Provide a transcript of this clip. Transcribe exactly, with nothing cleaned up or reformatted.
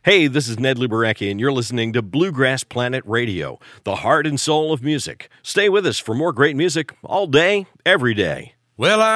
Hey, this is Ned Luberecki, and you're listening to Bluegrass Planet Radio, the heart and soul of music. Stay with us for more great music all day, every day. Well, I